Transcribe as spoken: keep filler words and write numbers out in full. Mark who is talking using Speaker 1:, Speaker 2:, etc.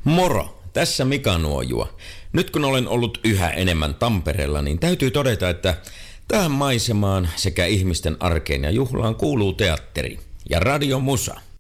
Speaker 1: Moro, tässä Mika Nuojua. Nyt kun olen ollut yhä enemmän Tampereella, niin täytyy todeta, että tähän maisemaan sekä ihmisten arkeen ja juhlaan kuuluu teatteri ja radiomusa.